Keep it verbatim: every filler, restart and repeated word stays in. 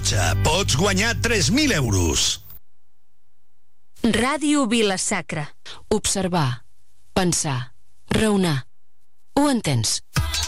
cotxe. Pots guanyar tres mil euros. Ràdio Vila-sacra. Observar, pensar, raonar. Ho entens?